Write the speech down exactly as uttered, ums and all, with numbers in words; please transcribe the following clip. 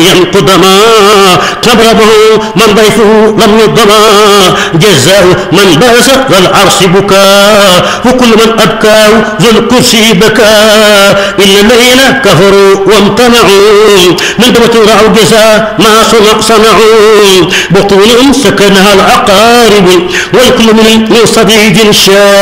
ينقدما تبربه من ضيفه لم يضما جزاء من باس ذا العرش بكاء وكل من أبكاه ذو الكرسي بكى إلا الذين كفروا وامتنعوا من دمة رعوا جزاء ما صنع صنعوا بطونهم سكنها العقارب والكل من صديد شاء